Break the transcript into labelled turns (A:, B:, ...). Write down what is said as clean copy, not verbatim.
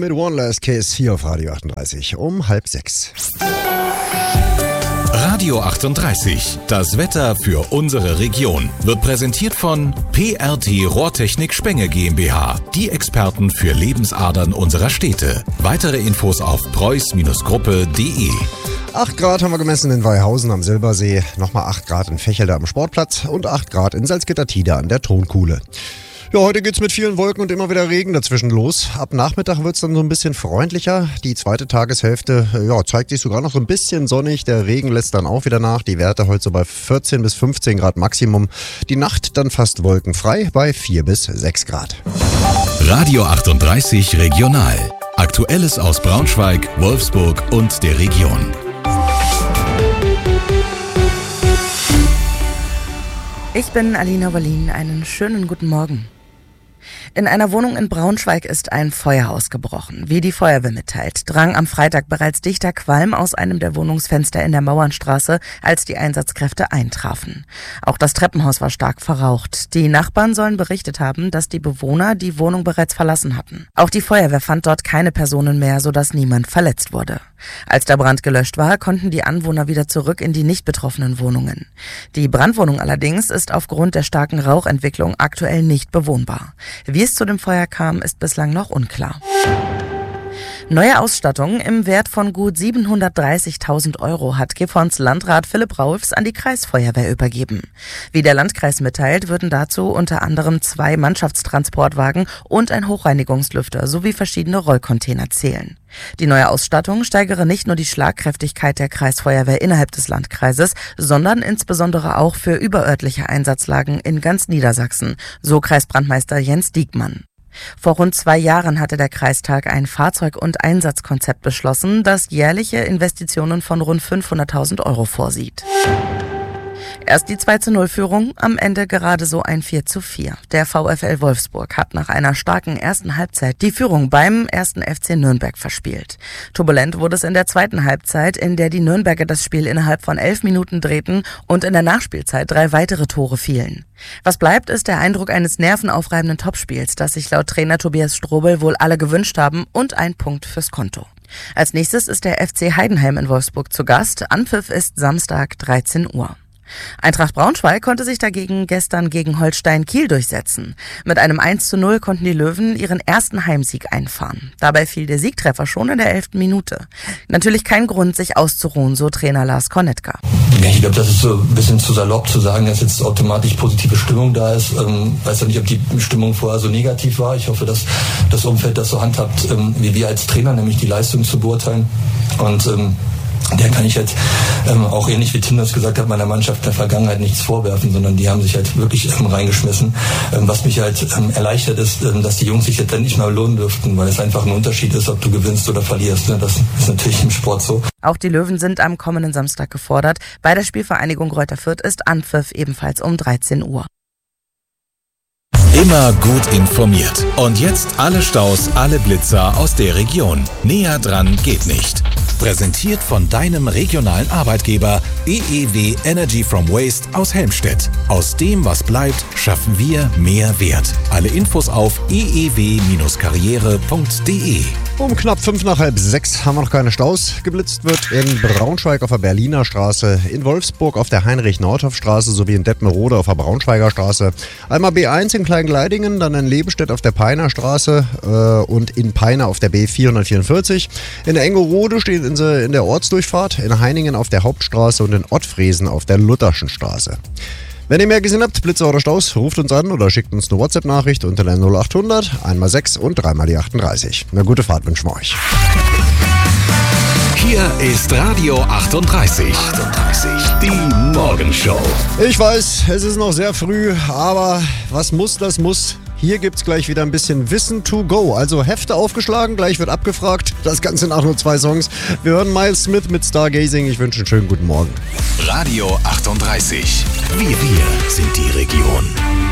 A: mit One Last Kiss hier auf Radio 38 um 5:30.
B: Radio 38, das Wetter für unsere Region, wird präsentiert von PRT Rohrtechnik Spenge GmbH, die Experten für Lebensadern unserer Städte. Weitere Infos auf preuß-gruppe.de.
A: 8 Grad haben wir gemessen in Weihausen am Silbersee, nochmal 8 Grad in Vechelde am Sportplatz und 8 Grad in Salzgitter-Tide an der Tonkuhle. Ja, heute geht's mit vielen Wolken und immer wieder Regen dazwischen los. Ab Nachmittag wird's dann so ein bisschen freundlicher. Die zweite Tageshälfte zeigt sich sogar noch so ein bisschen sonnig. Der Regen lässt dann auch wieder nach. Die Werte heute so bei 14 bis 15 Grad Maximum. Die Nacht dann fast wolkenfrei bei 4 bis 6 Grad.
B: Radio 38 Regional. Aktuelles aus Braunschweig, Wolfsburg und der Region.
C: Ich bin Alina Wallin. Einen schönen guten Morgen. In einer Wohnung in Braunschweig ist ein Feuer ausgebrochen. Wie die Feuerwehr mitteilt, drang am Freitag bereits dichter Qualm aus einem der Wohnungsfenster in der Mauernstraße, als die Einsatzkräfte eintrafen. Auch das Treppenhaus war stark verraucht. Die Nachbarn sollen berichtet haben, dass die Bewohner die Wohnung bereits verlassen hatten. Auch die Feuerwehr fand dort keine Personen mehr, sodass niemand verletzt wurde. Als der Brand gelöscht war, konnten die Anwohner wieder zurück in die nicht betroffenen Wohnungen. Die Brandwohnung allerdings ist aufgrund der starken Rauchentwicklung aktuell nicht bewohnbar. Wie es zu dem Feuer kam, ist bislang noch unklar. Neue Ausstattung im Wert von gut 730.000 € hat Gifhorns Landrat Philipp Raufs an die Kreisfeuerwehr übergeben. Wie der Landkreis mitteilt, würden dazu unter anderem 2 Mannschaftstransportwagen und ein Hochreinigungslüfter sowie verschiedene Rollcontainer zählen. Die neue Ausstattung steigere nicht nur die Schlagkräftigkeit der Kreisfeuerwehr innerhalb des Landkreises, sondern insbesondere auch für überörtliche Einsatzlagen in ganz Niedersachsen, so Kreisbrandmeister Jens Diekmann. Vor rund 2 Jahren hatte der Kreistag ein Fahrzeug- und Einsatzkonzept beschlossen, das jährliche Investitionen von rund 500.000 € vorsieht. Erst die 2:0-Führung, am Ende gerade so ein 4:4. Der VfL Wolfsburg hat nach einer starken ersten Halbzeit die Führung beim 1. FC Nürnberg verspielt. Turbulent wurde es in der zweiten Halbzeit, in der die Nürnberger das Spiel innerhalb von 11 Minuten drehten und in der Nachspielzeit 3 weitere Tore fielen. Was bleibt, ist der Eindruck eines nervenaufreibenden Topspiels, das sich laut Trainer Tobias Strobel wohl alle gewünscht haben, und ein Punkt fürs Konto. Als nächstes ist der FC Heidenheim in Wolfsburg zu Gast. Anpfiff ist Samstag 13 Uhr. Eintracht Braunschweig konnte sich dagegen gestern gegen Holstein Kiel durchsetzen. Mit einem 1:0 konnten die Löwen ihren ersten Heimsieg einfahren. Dabei fiel der Siegtreffer schon in der 11. Minute. Natürlich kein Grund, sich auszuruhen, so Trainer Lars Kornetka.
D: Ja, ich glaube, das ist so ein bisschen zu salopp zu sagen, dass jetzt automatisch positive Stimmung da ist. Weiß ja nicht, ob die Stimmung vorher so negativ war. Ich hoffe, dass das Umfeld das so handhabt, wie wir als Trainer, nämlich die Leistung zu beurteilen. Und der kann ich jetzt auch ähnlich wie Tim das gesagt hat, meiner Mannschaft in der Vergangenheit nichts vorwerfen, sondern die haben sich halt wirklich reingeschmissen. Was mich halt erleichtert ist, dass die Jungs sich jetzt endlich mal belohnen dürften, weil es einfach ein Unterschied ist, ob du gewinnst oder verlierst. Das ist natürlich im Sport so.
C: Auch die Löwen sind am kommenden Samstag gefordert. Bei der Spielvereinigung Greuther Fürth ist Anpfiff ebenfalls um 13 Uhr.
B: Immer gut informiert. Und jetzt alle Staus, alle Blitzer aus der Region. Näher dran geht nicht. Präsentiert von deinem regionalen Arbeitgeber EEW Energy from Waste aus Helmstedt. Aus dem, was bleibt, schaffen wir mehr Wert. Alle Infos auf eew-karriere.de.
A: Um knapp 5:05 haben wir noch keine Staus. Geblitzt wird in Braunschweig auf der Berliner Straße, in Wolfsburg auf der Heinrich-Nordhoff-Straße sowie in Detmerode auf der Braunschweiger Straße. Einmal B1 in Kleingleidingen, dann in Lebenstedt auf der Peiner Straße und in Peiner auf der B444. In der Engerode stehen sie in der Ortsdurchfahrt, in Heiningen auf der Hauptstraße und in Ottfriesen auf der Lutherschen Straße. Wenn ihr mehr gesehen habt, Blitzer oder Staus, ruft uns an oder schickt uns eine WhatsApp-Nachricht unter der 0800 1x6 und 3x38. Eine gute Fahrt wünschen wir euch.
B: Hier ist Radio 38. Die Morgenshow.
A: Ich weiß, es ist noch sehr früh, aber was muss, das muss. Hier gibt's gleich wieder ein bisschen Wissen to go. Also Hefte aufgeschlagen, gleich wird abgefragt. Das Ganze nach nur 2 Songs. Wir hören Miles Smith mit Stargazing. Ich wünsche einen schönen guten Morgen.
B: Radio 38. Wir sind die Region.